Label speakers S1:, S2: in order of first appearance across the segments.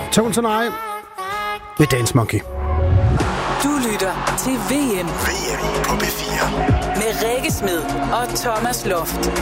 S1: Tones and I med Dance Monkey.
S2: Du lytter til VM
S3: på P4
S2: med Rikke Smed og Thomas Loft.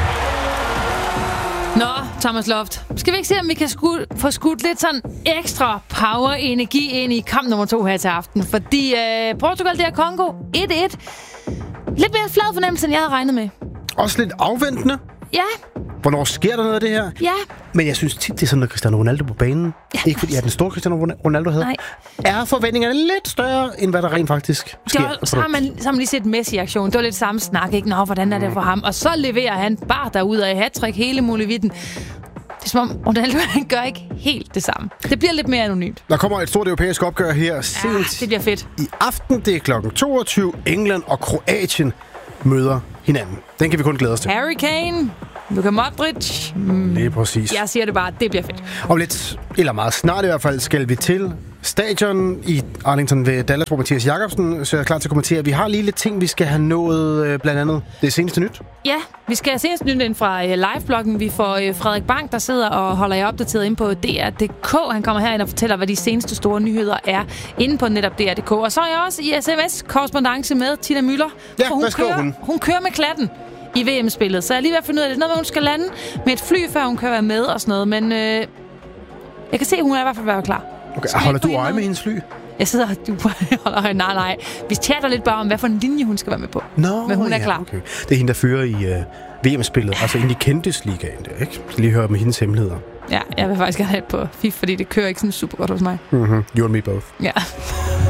S4: Nå, Thomas Loft. Skal vi ikke se, om vi kan få skudt lidt sådan ekstra power-energi ind i kamp nummer 2 her til aften? Fordi Portugal, det er Congo 1-1. Lidt mere flad fornemmelse, end jeg havde regnet med.
S1: Også lidt afventende.
S4: Ja.
S1: Hvornår sker der noget af det her?
S4: Ja.
S1: Men jeg synes tit, det er sådan, at Cristiano Ronaldo på banen. Ja. Ikke fordi jeg er den store Cristiano Ronaldo havde.
S4: Nej.
S1: Er forventningerne lidt større, end hvad der rent faktisk sker?
S4: Så har man lige set Messi i aktion. Det var lidt samme snak, ikke? Nå, hvordan er det for ham? Og så leverer han bare derude af hat-trick hele muligheden. Det er som om Ronaldo, han gør ikke helt det samme. Det bliver lidt mere anonymt.
S1: Der kommer et stort europæisk opgør her sent
S4: det bliver fedt.
S1: i aften. Det er klokken 22. England og Kroatien møder hinanden. Den kan vi kun glæde os til.
S4: Harry Kane, Luka Modric.
S1: Lige præcis.
S4: Jeg siger det bare, det bliver fedt.
S1: Om lidt, eller meget snart i hvert fald, skal vi til stadion i Arlington ved Dallas, hvor Mathias Jakobsen så er klar til at kommentere. Vi har lige lidt ting, vi skal have nået, blandt andet det seneste nyt.
S4: Ja, vi skal have seneste nyt ind fra livebloggen. Vi får Frederik Bang, der sidder og holder jer opdateret ind på DR.dk. Han kommer herind og fortæller, hvad de seneste store nyheder er inde på netop DR.dk. Og så er jeg også i SMS-korrespondance med Tina Müller.
S1: Ja, hvad skriver hun?
S4: Hun kører med klatten i VM-spillet. Så jeg er lige ved at finde ud af, det er noget med, hun skal lande med et fly, før hun kan være med og sådan noget. Men jeg kan se, at hun er i hvert fald været klar.
S1: Okay, holder du øje med hendes fly?
S4: Jeg sidder og holder nej. Vi chatter lidt bare om, hvad for en linje hun skal være med på. Men hun er klar.
S1: Okay. Det er hende, der fører i VM-spillet, altså ind i kendtisligaen der, ikke? Så lige høre om hendes hemmeligheder.
S4: Ja, jeg vil faktisk gerne have det på FIF, fordi det kører ikke sådan super godt hos mig.
S1: You and me both.
S4: Ja.